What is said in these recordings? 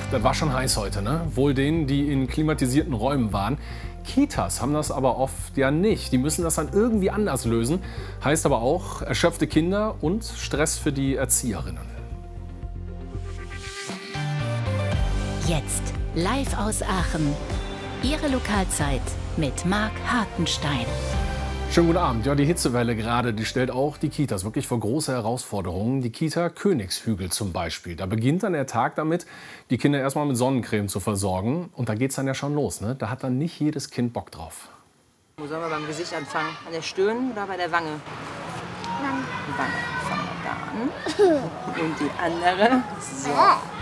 Das war schon heiß heute, ne? Wohl denen, die in klimatisierten Räumen waren. Kitas haben das aber oft ja nicht. Die müssen das dann irgendwie anders lösen. Heißt aber auch erschöpfte Kinder und Stress für die Erzieherinnen. Jetzt live aus Aachen. Ihre Lokalzeit mit Marc Hartenstein. Schönen guten Abend. Ja, die Hitzewelle gerade, die stellt auch die Kitas wirklich vor große Herausforderungen. Die Kita Königshügel zum Beispiel. Da beginnt dann der Tag damit, die Kinder erstmal mit Sonnencreme zu versorgen. Und da geht es dann ja schon los, ne? Da hat dann nicht jedes Kind Bock drauf. Wo sollen wir beim Gesicht anfangen? An der Stirn oder bei der Wange? Wange. Fangen wir da an. Und die andere. So.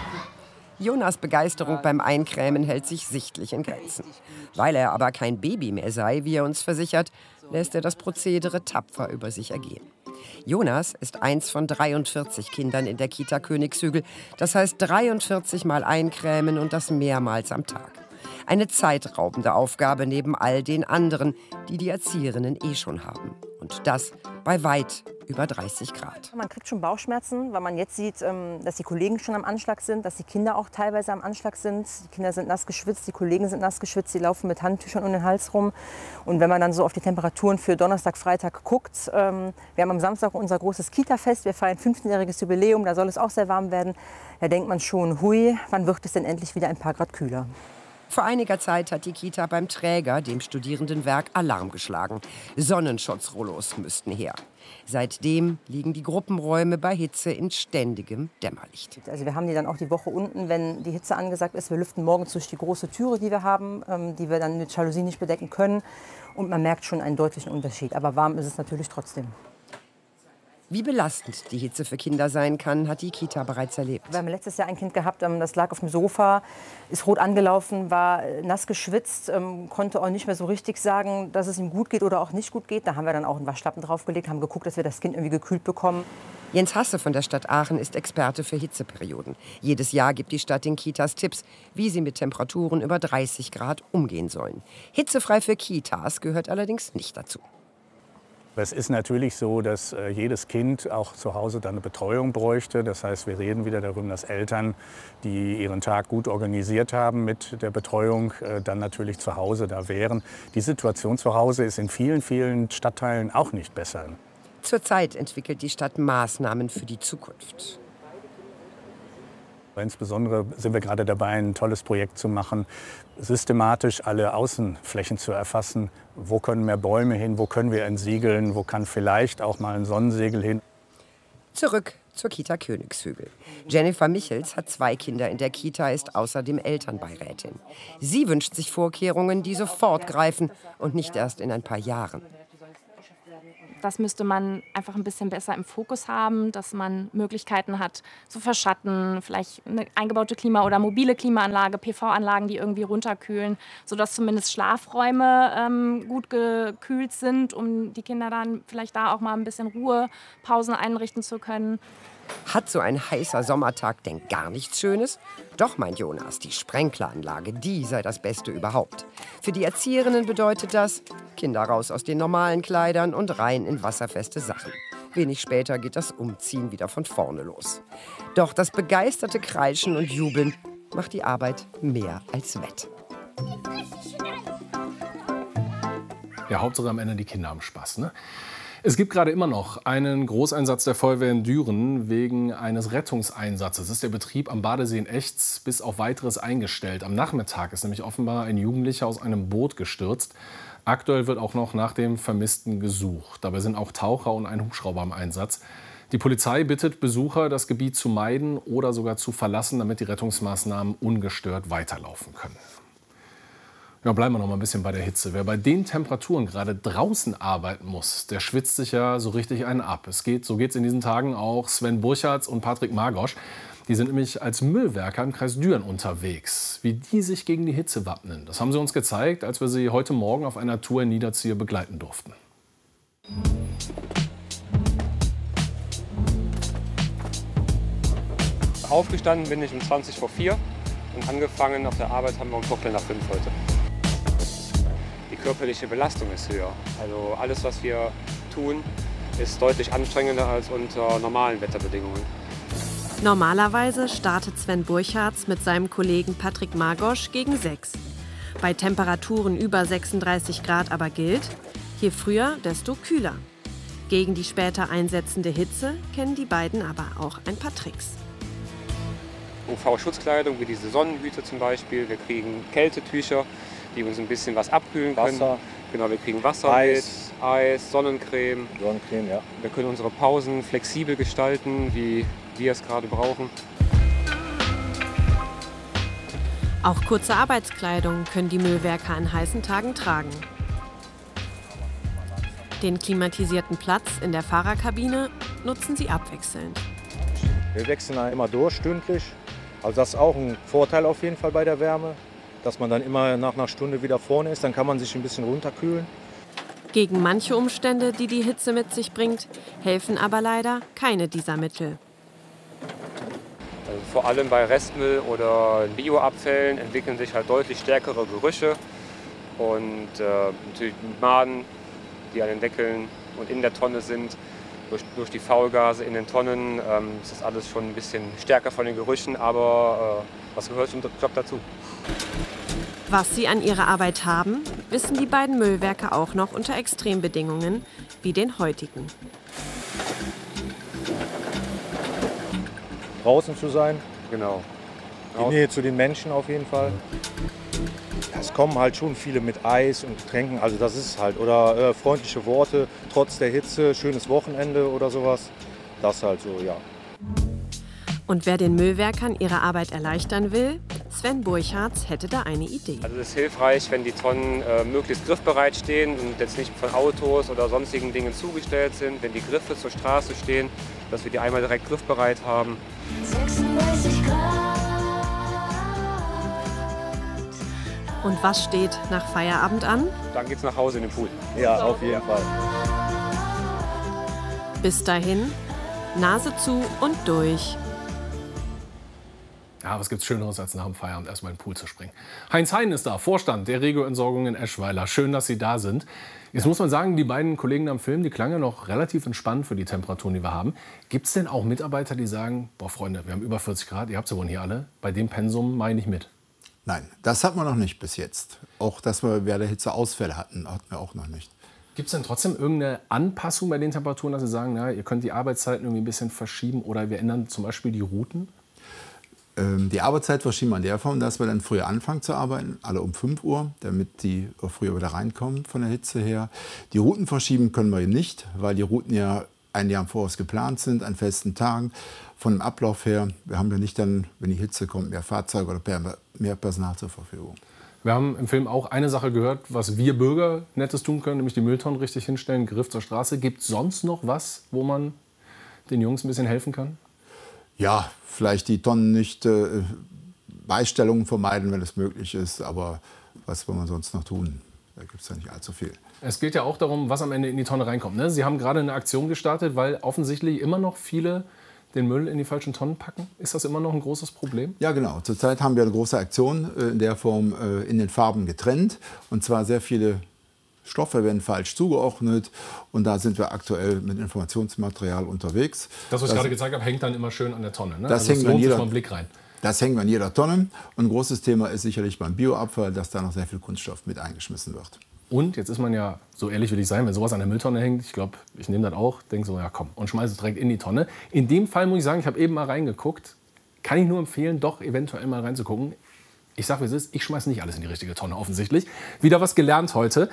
Jonas' Begeisterung beim Eincremen hält sich sichtlich in Grenzen. Weil er aber kein Baby mehr sei, wie er uns versichert, lässt er das Prozedere tapfer über sich ergehen. Jonas ist eins von 43 Kindern in der Kita Königshügel. Das heißt 43 Mal eincremen und das mehrmals am Tag. Eine zeitraubende Aufgabe neben all den anderen, die die Erzieherinnen schon haben. Und das bei weit über 30 Grad. Man kriegt schon Bauchschmerzen, weil man jetzt sieht, dass die Kollegen schon am Anschlag sind, dass die Kinder auch teilweise am Anschlag sind. Die Kinder sind nass geschwitzt, die Kollegen sind nass geschwitzt, die laufen mit Handtüchern um den Hals rum. Und wenn man dann so auf die Temperaturen für Donnerstag, Freitag guckt, wir haben am Samstag unser großes Kita-Fest, wir feiern 15-jähriges Jubiläum, da soll es auch sehr warm werden. Da denkt man schon, hui, wann wird es denn endlich wieder ein paar Grad kühler? Vor einiger Zeit hat die Kita beim Träger, dem Studierendenwerk, Alarm geschlagen. Sonnenschutzrollos müssten her. Seitdem liegen die Gruppenräume bei Hitze in ständigem Dämmerlicht. Also wir haben die dann auch die Woche unten, wenn die Hitze angesagt ist. Wir lüften morgens durch die große Türe, die wir haben, die wir dann mit Jalousien nicht bedecken können. Und man merkt schon einen deutlichen Unterschied. Aber warm ist es natürlich trotzdem. Wie belastend die Hitze für Kinder sein kann, hat die Kita bereits erlebt. Wir haben letztes Jahr ein Kind gehabt, das lag auf dem Sofa, ist rot angelaufen, war nass geschwitzt, konnte auch nicht mehr so richtig sagen, dass es ihm gut geht oder auch nicht gut geht. Da haben wir dann auch einen Waschlappen draufgelegt, haben geguckt, dass wir das Kind irgendwie gekühlt bekommen. Jens Hasse von der Stadt Aachen ist Experte für Hitzeperioden. Jedes Jahr gibt die Stadt den Kitas Tipps, wie sie mit Temperaturen über 30 Grad umgehen sollen. Hitzefrei für Kitas gehört allerdings nicht dazu. Es ist natürlich so, dass jedes Kind auch zu Hause dann eine Betreuung bräuchte. Das heißt, wir reden wieder darüber, dass Eltern, die ihren Tag gut organisiert haben mit der Betreuung, dann natürlich zu Hause da wären. Die Situation zu Hause ist in vielen, vielen Stadtteilen auch nicht besser. Zurzeit entwickelt die Stadt Maßnahmen für die Zukunft. Insbesondere sind wir gerade dabei, ein tolles Projekt zu machen, systematisch alle Außenflächen zu erfassen. Wo können mehr Bäume hin, wo können wir entsiegeln, wo kann vielleicht auch mal ein Sonnensegel hin. Zurück zur Kita Königshügel. Jennifer Michels hat 2 Kinder in der Kita, ist außerdem Elternbeirätin. Sie wünscht sich Vorkehrungen, die sofort greifen und nicht erst in ein paar Jahren. Das müsste man einfach ein bisschen besser im Fokus haben, dass man Möglichkeiten hat zu verschatten, vielleicht eine eingebaute oder mobile Klimaanlage, PV-Anlagen, die irgendwie runterkühlen, sodass zumindest Schlafräume gut gekühlt sind, um die Kinder dann vielleicht da auch mal ein bisschen Ruhepausen einrichten zu können. Hat so ein heißer Sommertag denn gar nichts Schönes? Doch, meint Jonas, die Sprenkleranlage, die sei das Beste überhaupt. Für die Erzieherinnen bedeutet das, Kinder raus aus den normalen Kleidern und rein in wasserfeste Sachen. Wenig später geht das Umziehen wieder von vorne los. Doch das begeisterte Kreischen und Jubeln macht die Arbeit mehr als wett. Ja, Hauptsache am Ende die Kinder haben Spaß, ne? Es gibt gerade immer noch einen Großeinsatz der Feuerwehr in Düren wegen eines Rettungseinsatzes. Ist der Betrieb am Badesee in Echts bis auf Weiteres eingestellt. Am Nachmittag ist nämlich offenbar ein Jugendlicher aus einem Boot gestürzt. Aktuell wird auch noch nach dem Vermissten gesucht. Dabei sind auch Taucher und ein Hubschrauber im Einsatz. Die Polizei bittet Besucher, das Gebiet zu meiden oder sogar zu verlassen, damit die Rettungsmaßnahmen ungestört weiterlaufen können. Ja, bleiben wir noch mal ein bisschen bei der Hitze. Wer bei den Temperaturen gerade draußen arbeiten muss, der schwitzt sich ja so richtig einen ab. So geht's in diesen Tagen auch Sven Burchardt und Patrick Margosch. Die sind nämlich als Müllwerker im Kreis Düren unterwegs. Wie die sich gegen die Hitze wappnen, das haben sie uns gezeigt, als wir sie heute Morgen auf einer Tour in Niederzier begleiten durften. Aufgestanden bin ich um 4:20 und angefangen auf der Arbeit haben wir um 4:45 heute. Die körperliche Belastung ist höher. Also alles, was wir tun, ist deutlich anstrengender als unter normalen Wetterbedingungen. Normalerweise startet Sven Burchardt mit seinem Kollegen Patrick Margosch gegen 6. Bei Temperaturen über 36 Grad aber gilt, je früher, desto kühler. Gegen die später einsetzende Hitze kennen die beiden aber auch ein paar Tricks. UV-Schutzkleidung wie diese Sonnenhüte zum Beispiel. Wir kriegen Kältetücher, die uns ein bisschen was abkühlen können. Wasser. Genau, wir kriegen Wasser, Eis, Sonnencreme. Sonnencreme, ja. Wir können unsere Pausen flexibel gestalten, wie wir es gerade brauchen. Auch kurze Arbeitskleidung können die Müllwerker an heißen Tagen tragen. Den klimatisierten Platz in der Fahrerkabine nutzen sie abwechselnd. Wir wechseln immer durch, stündlich. Also das ist auch ein Vorteil auf jeden Fall bei der Wärme, dass man dann immer nach einer Stunde wieder vorne ist. Dann kann man sich ein bisschen runterkühlen. Gegen manche Umstände, die die Hitze mit sich bringt, helfen aber leider keine dieser Mittel. Also vor allem bei Restmüll oder Bioabfällen entwickeln sich halt deutlich stärkere Gerüche. Und natürlich Maden, die an den Deckeln und in der Tonne sind. Durch die Faulgase in den Tonnen ist das alles schon ein bisschen stärker von den Gerüchen, aber was gehört zum Job dazu? Was sie an ihrer Arbeit haben, wissen die beiden Müllwerker auch noch unter Extrembedingungen wie den heutigen. Draußen zu sein, Genau. die Nähe zu den Menschen auf jeden Fall. Es kommen halt schon viele mit Eis und Getränken, also das ist halt. Oder freundliche Worte, trotz der Hitze, schönes Wochenende oder sowas. Das halt so, ja. Und wer den Müllwerkern ihre Arbeit erleichtern will, Sven Burchardt hätte da eine Idee. Also es ist hilfreich, wenn die Tonnen möglichst griffbereit stehen und jetzt nicht von Autos oder sonstigen Dingen zugestellt sind. Wenn die Griffe zur Straße stehen, dass wir die einmal direkt griffbereit haben. 36 Grad. Und was steht nach Feierabend an? Dann geht's nach Hause in den Pool. Ja, auf jeden Fall. Bis dahin, Nase zu und durch. Ja, was gibt's Schöneres, als nach dem Feierabend erstmal in den Pool zu springen? Heinz Hein ist da, Vorstand der Regio-Entsorgung in Eschweiler. Schön, dass Sie da sind. Jetzt muss man sagen, die beiden Kollegen am Film, die klangen ja noch relativ entspannt für die Temperaturen, die wir haben. Gibt es denn auch Mitarbeiter, die sagen, boah Freunde, wir haben über 40 Grad, ihr habt ja wohl hier alle, bei dem Pensum mache ich nicht mit? Nein, das hat man noch nicht bis jetzt. Auch, dass wir während der Hitze Ausfälle hatten wir auch noch nicht. Gibt es denn trotzdem irgendeine Anpassung bei den Temperaturen, dass Sie sagen, na, ihr könnt die Arbeitszeiten irgendwie ein bisschen verschieben oder wir ändern zum Beispiel die Routen? Die Arbeitszeit verschieben wir in der Form, dass wir dann früher anfangen zu arbeiten, alle um 5 Uhr, damit die auch früher wieder reinkommen von der Hitze her. Die Routen verschieben können wir nicht, weil die Routen ja ein Jahr im Voraus geplant sind, an festen Tagen. Von dem Ablauf her, wir haben ja nicht dann, wenn die Hitze kommt, mehr Fahrzeuge oder mehr Personal zur Verfügung. Wir haben im Film auch eine Sache gehört, was wir Bürger Nettes tun können, nämlich die Mülltonnen richtig hinstellen, Griff zur Straße. Gibt es sonst noch was, wo man den Jungs ein bisschen helfen kann? Ja, vielleicht die Tonnen nicht Beistellungen vermeiden, wenn es möglich ist. Aber was will man sonst noch tun? Da gibt es ja nicht allzu viel. Es geht ja auch darum, was am Ende in die Tonne reinkommt. Ne? Sie haben gerade eine Aktion gestartet, weil offensichtlich immer noch viele den Müll in die falschen Tonnen packen. Ist das immer noch ein großes Problem? Ja, genau. Zurzeit haben wir eine große Aktion in der Form in den Farben getrennt. Und zwar sehr viele Stoffe werden falsch zugeordnet. Und da sind wir aktuell mit Informationsmaterial unterwegs. Das, was ich gerade gezeigt habe, hängt dann immer schön an der Tonne. Ne? Das also hängt an jeder, mal einen Blick rein. Das hängen wir an jeder Tonne. Und ein großes Thema ist sicherlich beim Bioabfall, dass da noch sehr viel Kunststoff mit eingeschmissen wird. Und jetzt ist man ja, so ehrlich will ich sein, wenn sowas an der Mülltonne hängt, ich glaube, ich nehme das auch, denke so, ja komm, und schmeiße es direkt in die Tonne. In dem Fall muss ich sagen, ich habe eben mal reingeguckt, kann ich nur empfehlen, doch eventuell mal reinzugucken. Ich sage, wie es ist, ich schmeiße nicht alles in die richtige Tonne, offensichtlich. Wieder was gelernt heute.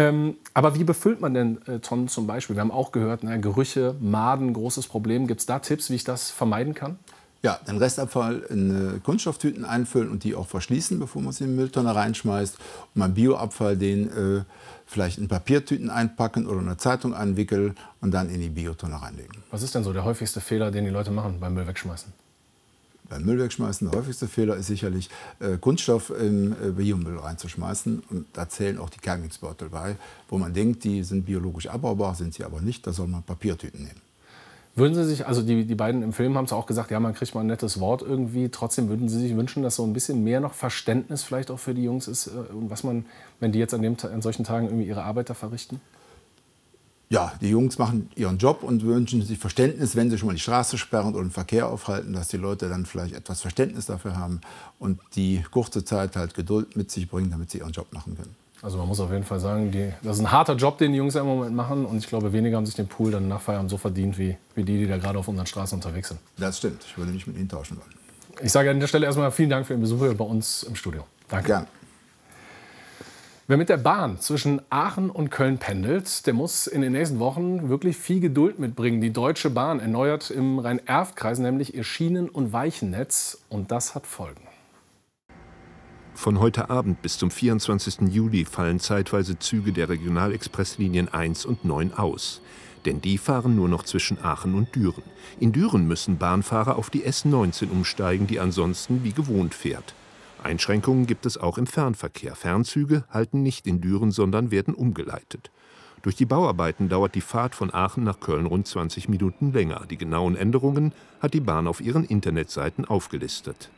Aber wie befüllt man denn Tonnen zum Beispiel? Wir haben auch gehört, Gerüche, Maden, großes Problem. Gibt es da Tipps, wie ich das vermeiden kann? Ja, den Restabfall in Kunststofftüten einfüllen und die auch verschließen, bevor man sie in die Mülltonne reinschmeißt. Und beim Bioabfall den vielleicht in Papiertüten einpacken oder in eine Zeitung einwickeln und dann in die Biotonne reinlegen. Was ist denn so der häufigste Fehler, den die Leute machen beim Müll wegschmeißen? Beim Müll wegschmeißen, der häufigste Fehler ist sicherlich, Kunststoff im Biomüll reinzuschmeißen. Und da zählen auch die Keimungsbeutel bei, wo man denkt, die sind biologisch abbaubar, sind sie aber nicht. Da soll man Papiertüten nehmen. Würden Sie sich, also die beiden im Film haben es auch gesagt, ja, man kriegt mal ein nettes Wort irgendwie. Trotzdem würden Sie sich wünschen, dass so ein bisschen mehr noch Verständnis vielleicht auch für die Jungs ist und was man, wenn die jetzt an solchen Tagen irgendwie ihre Arbeit da verrichten? Ja, die Jungs machen ihren Job und wünschen sich Verständnis, wenn sie schon mal die Straße sperren oder den Verkehr aufhalten, dass die Leute dann vielleicht etwas Verständnis dafür haben und die kurze Zeit halt Geduld mit sich bringen, damit sie ihren Job machen können. Also man muss auf jeden Fall sagen, das ist ein harter Job, den die Jungs im Moment machen. Und ich glaube, weniger haben sich den Pool dann nach Feierabend so verdient, wie die da gerade auf unseren Straßen unterwegs sind. Das stimmt. Ich würde nicht mit ihnen tauschen wollen. Ich sage an der Stelle erstmal vielen Dank für Ihren Besuch hier bei uns im Studio. Danke. Gerne. Wer mit der Bahn zwischen Aachen und Köln pendelt, der muss in den nächsten Wochen wirklich viel Geduld mitbringen. Die Deutsche Bahn erneuert im Rhein-Erft-Kreis nämlich ihr Schienen- und Weichennetz. Und das hat Folgen. Von heute Abend bis zum 24. Juli fallen zeitweise Züge der Regionalexpresslinien 1 und 9 aus. Denn die fahren nur noch zwischen Aachen und Düren. In Düren müssen Bahnfahrer auf die S19 umsteigen, die ansonsten wie gewohnt fährt. Einschränkungen gibt es auch im Fernverkehr. Fernzüge halten nicht in Düren, sondern werden umgeleitet. Durch die Bauarbeiten dauert die Fahrt von Aachen nach Köln rund 20 Minuten länger. Die genauen Änderungen hat die Bahn auf ihren Internetseiten aufgelistet.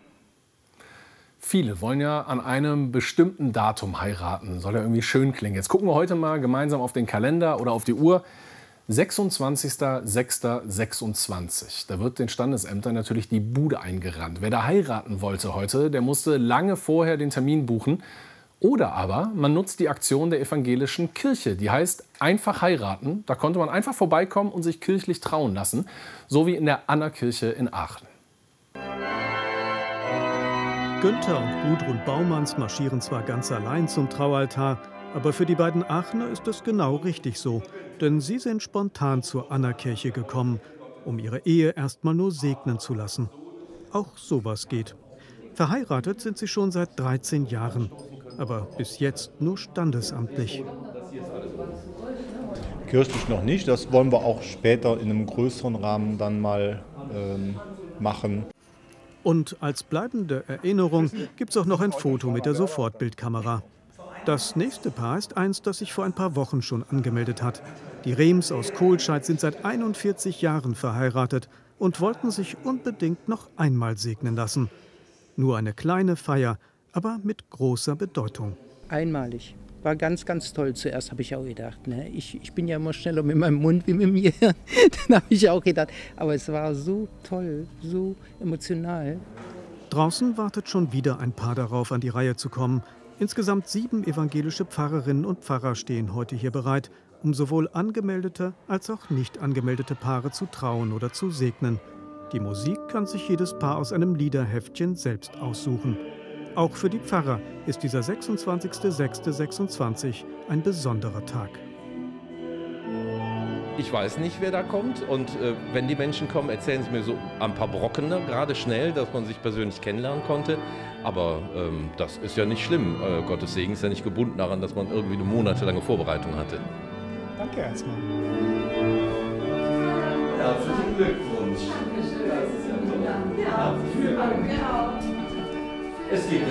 Viele wollen ja an einem bestimmten Datum heiraten. Soll ja irgendwie schön klingen. Jetzt gucken wir heute mal gemeinsam auf den Kalender oder auf die Uhr. 26.06.26. Da wird den Standesämtern natürlich die Bude eingerannt. Wer da heiraten wollte heute, der musste lange vorher den Termin buchen. Oder aber man nutzt die Aktion der evangelischen Kirche. Die heißt einfach heiraten. Da konnte man einfach vorbeikommen und sich kirchlich trauen lassen. So wie in der Annakirche in Aachen. Günther und Gudrun Baumanns marschieren zwar ganz allein zum Traualtar, aber für die beiden Aachener ist es genau richtig so. Denn sie sind spontan zur Annakirche gekommen, um ihre Ehe erstmal nur segnen zu lassen. Auch sowas geht. Verheiratet sind sie schon seit 13 Jahren, aber bis jetzt nur standesamtlich. Kirchlich noch nicht, das wollen wir auch später in einem größeren Rahmen dann mal machen. Und als bleibende Erinnerung gibt es auch noch ein Foto mit der Sofortbildkamera. Das nächste Paar ist eins, das sich vor ein paar Wochen schon angemeldet hat. Die Rehms aus Kohlscheid sind seit 41 Jahren verheiratet und wollten sich unbedingt noch einmal segnen lassen. Nur eine kleine Feier, aber mit großer Bedeutung. Einmalig. War ganz, ganz toll. Zuerst habe ich auch gedacht, ne? Ich bin ja immer schneller mit meinem Mund wie mit mir. Dann habe ich auch gedacht, aber es war so toll, so emotional. Draußen wartet schon wieder ein Paar darauf, an die Reihe zu kommen. Insgesamt 7 evangelische Pfarrerinnen und Pfarrer stehen heute hier bereit, um sowohl angemeldete als auch nicht angemeldete Paare zu trauen oder zu segnen. Die Musik kann sich jedes Paar aus einem Liederheftchen selbst aussuchen. Auch für die Pfarrer ist dieser 26.06.26 ein besonderer Tag. Ich weiß nicht, wer da kommt. Und wenn die Menschen kommen, erzählen sie mir so ein paar Brocken, gerade schnell, dass man sich persönlich kennenlernen konnte. Aber das ist ja nicht schlimm. Gottes Segen ist ja nicht gebunden daran, dass man irgendwie eine monatelange Vorbereitung hatte. Danke erstmal. Herzlichen Glückwunsch. Dankeschön. Das ist ja toll. Ja, vielen Dank. Es gibt